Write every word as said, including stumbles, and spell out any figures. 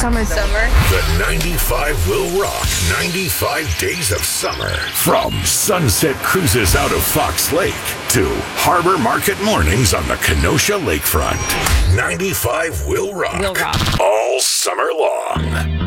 Summer. Summer. The ninety-five will rock ninety-five days of summer. From sunset cruises out of Fox Lake to harbor market mornings on the Kenosha lakefront. ninety-five will rock. Will rock. All summer long.